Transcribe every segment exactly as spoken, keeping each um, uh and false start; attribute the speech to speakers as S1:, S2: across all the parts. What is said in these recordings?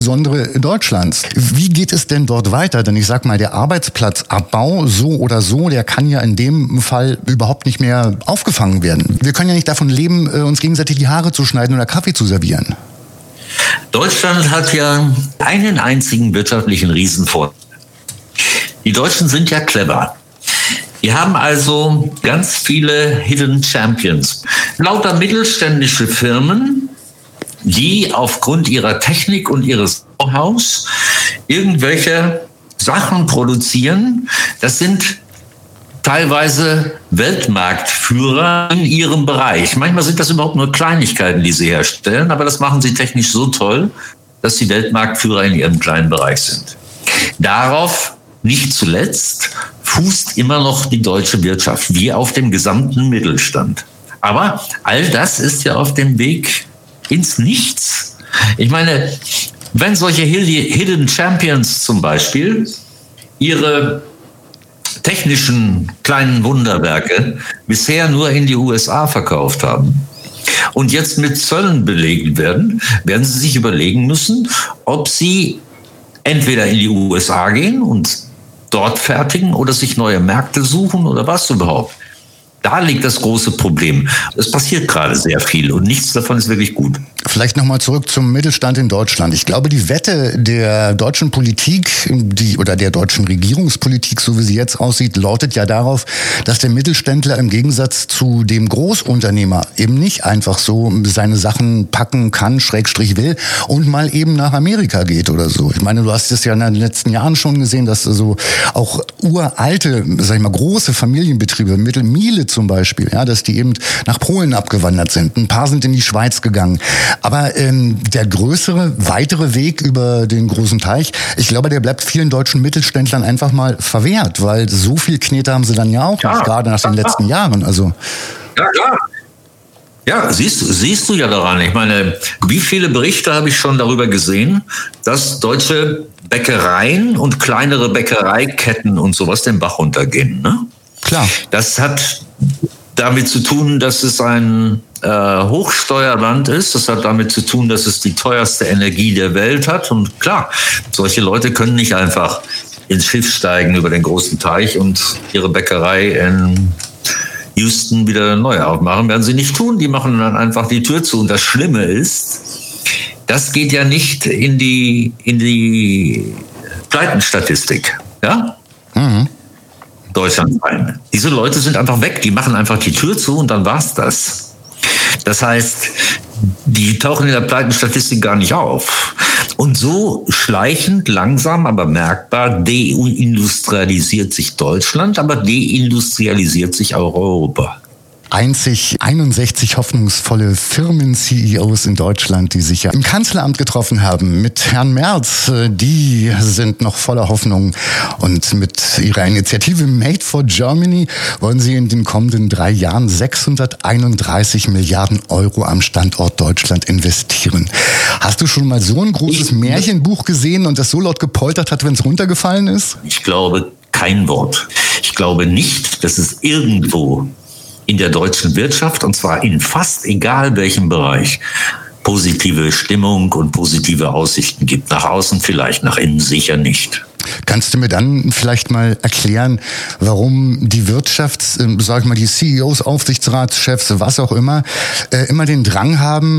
S1: Besondere Deutschlands. Wie geht es denn dort weiter? Denn ich sag mal, der Arbeitsplatzabbau, so oder so, der kann ja in dem Fall überhaupt nicht mehr aufgefangen werden. Wir können ja nicht davon leben, uns gegenseitig die Haare zu schneiden oder Kaffee zu servieren.
S2: Deutschland hat ja einen einzigen wirtschaftlichen Riesenvorteil. Die Deutschen sind ja clever. Die haben also ganz viele Hidden Champions. Lauter mittelständische Firmen, die aufgrund ihrer Technik und ihres Know-hows irgendwelche Sachen produzieren. Das sind teilweise Weltmarktführer in ihrem Bereich. Manchmal sind das überhaupt nur Kleinigkeiten, die sie herstellen, aber das machen sie technisch so toll, dass sie Weltmarktführer in ihrem kleinen Bereich sind. Darauf, nicht zuletzt, fußt immer noch die deutsche Wirtschaft, wie auf dem gesamten Mittelstand. Aber all das ist ja auf dem Weg ins Nichts. Ich meine, wenn solche Hidden Champions zum Beispiel ihre technischen kleinen Wunderwerke bisher nur in die U S A verkauft haben und jetzt mit Zöllen belegt werden, werden sie sich überlegen müssen, ob sie entweder in die U S A gehen und dort fertigen oder sich neue Märkte suchen oder was überhaupt. Da liegt das große Problem. Es passiert gerade sehr viel und nichts davon ist wirklich gut.
S1: Vielleicht nochmal zurück zum Mittelstand in Deutschland. Ich glaube, die Wette der deutschen Politik, die oder der deutschen Regierungspolitik, so wie sie jetzt aussieht, lautet ja darauf, dass der Mittelständler im Gegensatz zu dem Großunternehmer eben nicht einfach so seine Sachen packen kann, Schrägstrich will und mal eben nach Amerika geht oder so. Ich meine, du hast es ja in den letzten Jahren schon gesehen, dass so auch uralte, sag ich mal, große Familienbetriebe, Mittelmiele zum Beispiel, ja, dass die eben nach Polen abgewandert sind. Ein paar sind in die Schweiz gegangen. Aber ähm, der größere, weitere Weg über den großen Teich, ich glaube, der bleibt vielen deutschen Mittelständlern einfach mal verwehrt, weil so viel Knete haben sie dann ja auch, ja, nicht, gerade nach den letzten Jahren. Also
S2: ja, klar. Ja, siehst, siehst du ja daran. Ich meine, wie viele Berichte habe ich schon darüber gesehen, dass deutsche Bäckereien und kleinere Bäckereiketten und sowas den Bach runtergehen, ne?
S1: Klar.
S2: Das hat damit zu tun, dass es ein äh, Hochsteuerland ist. Das hat damit zu tun, dass es die teuerste Energie der Welt hat. Und klar, solche Leute können nicht einfach ins Schiff steigen über den großen Teich und ihre Bäckerei in Houston wieder neu aufmachen. Werden sie nicht tun. Die machen dann einfach die Tür zu. Und das Schlimme ist, das geht ja nicht in die, in die Pleitenstatistik. Ja? Mhm. Deutschland rein. Diese Leute sind einfach weg, die machen einfach die Tür zu und dann war's das. Das heißt, die tauchen in der Pleitenstatistik gar nicht auf. Und so schleichend, langsam, aber merkbar deindustrialisiert sich Deutschland, aber deindustrialisiert sich auch Europa.
S1: Einzig einundsechzig hoffnungsvolle Firmen-C E Os in Deutschland, die sich ja im Kanzleramt getroffen haben mit Herrn Merz. Die sind noch voller Hoffnung. Und mit ihrer Initiative Made for Germany wollen sie in den kommenden drei Jahren sechshunderteinunddreißig Milliarden Euro am Standort Deutschland investieren. Hast du schon mal so ein großes ich, Märchenbuch gesehen und das so laut gepoltert hat, wenn es runtergefallen ist?
S2: Ich glaube kein Wort. Ich glaube nicht, dass es irgendwo in der deutschen Wirtschaft, und zwar in fast egal welchem Bereich, positive Stimmung und positive Aussichten gibt. Nach außen vielleicht, nach innen sicher nicht.
S1: Kannst du mir dann vielleicht mal erklären, warum die Wirtschafts-, sag ich mal, die C E Os, Aufsichtsratschefs, was auch immer, äh, immer den Drang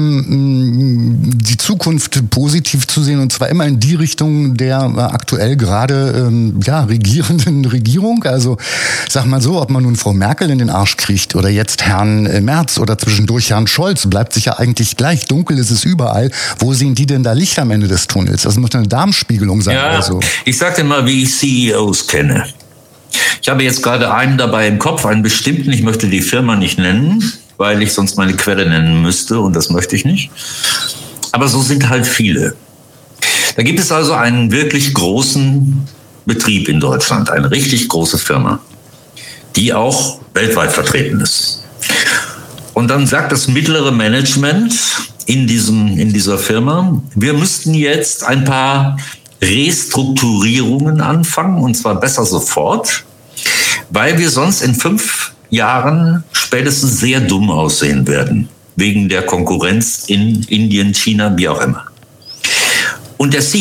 S1: haben, die Zukunft positiv zu sehen, und zwar immer in die Richtung der aktuell gerade ähm, ja, regierenden Regierung? Also sag mal so, ob man nun Frau Merkel in den Arsch kriegt oder jetzt Herrn Merz oder zwischendurch Herrn Scholz, bleibt sich ja eigentlich gleich. Dunkel ist es überall. Wo sehen die denn da Licht am Ende des Tunnels? Das muss eine Darmspiegelung sein.
S2: Ja,
S1: oder so.
S2: Ich sag dir mal, wie ich C E Os kenne. Ich habe jetzt gerade einen dabei im Kopf, einen bestimmten. Ich möchte die Firma nicht nennen, weil ich sonst meine Quelle nennen müsste und das möchte ich nicht. Aber so sind halt viele. Da gibt es also einen wirklich großen Betrieb in Deutschland, eine richtig große Firma, die auch weltweit vertreten ist. Und dann sagt das mittlere Management in diesem, in dieser Firma, wir müssten jetzt ein paar Restrukturierungen anfangen, und zwar besser sofort, weil wir sonst in fünf Jahren spätestens sehr dumm aussehen werden, wegen der Konkurrenz in Indien, China, wie auch immer. Und der